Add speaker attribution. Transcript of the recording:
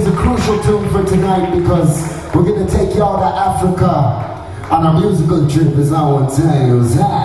Speaker 1: is a crucial tune for tonight because we're gonna take y'all to Africa on a musical trip, as I want to tell you.